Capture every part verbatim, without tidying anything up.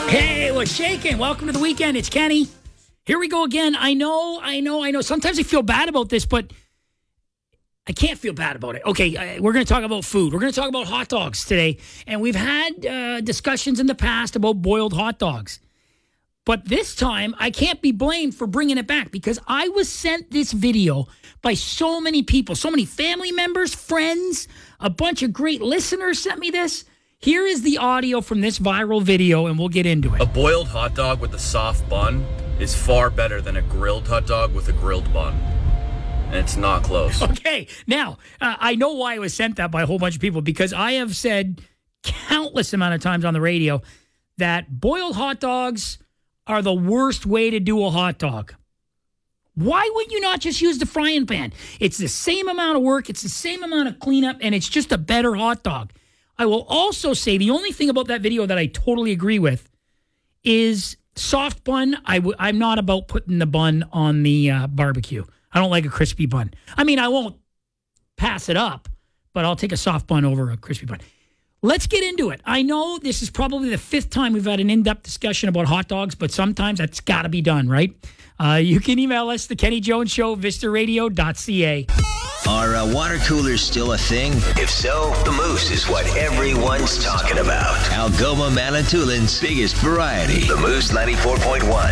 Hey, what's shaking? Welcome to the weekend. It's Kenny. Here we go again. I know, I know, I know. Sometimes I feel bad about this, but I can't feel bad about it. Okay, we're going to talk about food. We're going to talk about hot dogs today. And we've had uh, discussions in the past about boiled hot dogs. But this time, I can't be blamed for bringing it back because I was sent this video by so many people, so many family members, friends, a bunch of great listeners sent me this. Here is the audio from this viral video, and we'll get into it. A boiled hot dog with a soft bun is far better than a grilled hot dog with a grilled bun. And it's not close. Okay, now, uh, I know why I was sent that by a whole bunch of people, because I have said countless amount of times on the radio that boiled hot dogs are the worst way to do a hot dog. Why would you not just use the frying pan? It's the same amount of work, it's the same amount of cleanup, and it's just a better hot dog. I will also say the only thing about that video that I totally agree with is soft bun. I w- I'm not about putting the bun on the uh, barbecue. I don't like a crispy bun. I mean, I won't pass it up, but I'll take a soft bun over a crispy bun. Let's get into it. I know this is probably the fifth time we've had an in-depth discussion about hot dogs, but sometimes that's got to be done, right? Uh, you can email us, The Kenny Jones Show, vista radio dot c a. Are uh, water coolers still a thing? If so, the Moose is what everyone's talking about. Algoma Manitoulин's biggest variety. The Moose ninety-four point one.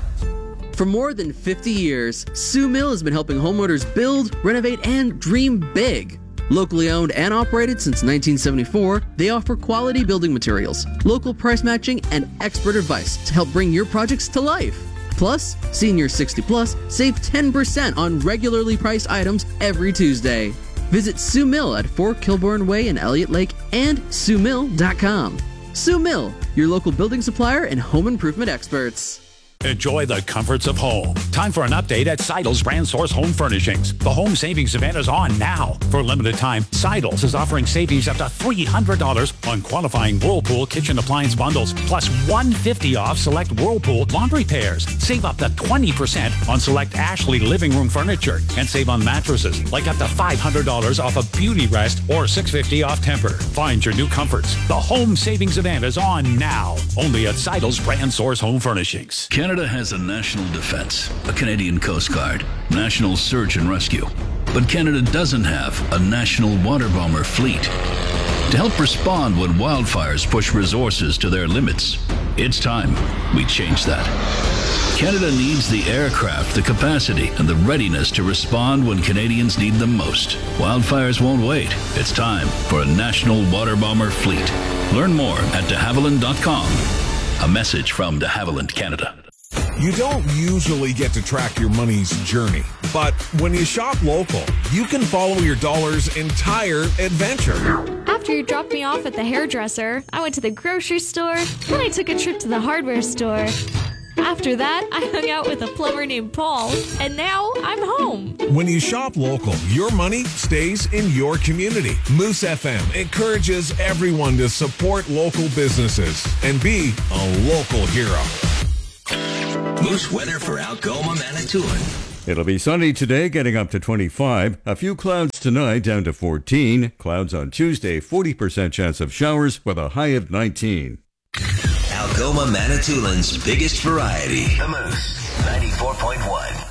For more than fifty years, Sue Mill has been helping homeowners build, renovate, and dream big. Locally owned and operated since nineteen seventy-four, they offer quality building materials, local price matching, and expert advice to help bring your projects to life. Plus, seniors sixty plus save ten percent on regularly priced items every Tuesday. Visit Sue Mill at four Kilbourne Way in Elliott Lake and sue mill dot com. Sue Mill, your local building supplier and home improvement experts. Enjoy the comforts of home. Time for an update at Seidel's Brand Source Home Furnishings. The home savings event is on now. For a limited time, Seidel's is offering savings up to three hundred dollars on qualifying Whirlpool kitchen appliance bundles, plus one hundred fifty dollars off select Whirlpool laundry pairs. Save up to twenty percent on select Ashley living room furniture, and save on mattresses, like up to five hundred dollars off a Beauty Rest or six hundred fifty dollars off Tempur. Find your new comforts. The home savings event is on now. Only at Seidel's Brand Source Home Furnishings. Canada has a national defense, a Canadian Coast Guard, national search and rescue. But Canada doesn't have a national water bomber fleet. To help respond when wildfires push resources to their limits, it's time we change that. Canada needs the aircraft, the capacity, and the readiness to respond when Canadians need them most. Wildfires won't wait. It's time for a national water bomber fleet. Learn more at de havilland dot com. A message from de Havilland Canada. You don't usually get to track your money's journey, but when you shop local, you can follow your dollar's entire adventure. After you dropped me off at the hairdresser, I went to the grocery store, then I took a trip to the hardware store. After that, I hung out with a plumber named Paul, and now I'm home. When you shop local, your money stays in your community. Moose F M encourages everyone to support local businesses and be a local hero. Moose weather for Algoma, Manitoulin. It'll be sunny today, getting up to twenty-five. A few clouds tonight, down to fourteen. Clouds on Tuesday, forty percent chance of showers with a high of nineteen. Algoma Manitoulin's biggest variety. The Moose ninety-four point one.